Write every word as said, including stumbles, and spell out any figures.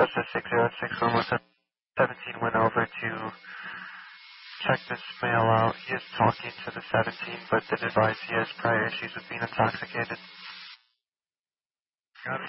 Justice six zero six one one seventeen went over to check this male out. He is talking to the seventeen, but did advise he has prior issues with being intoxicated. Got it.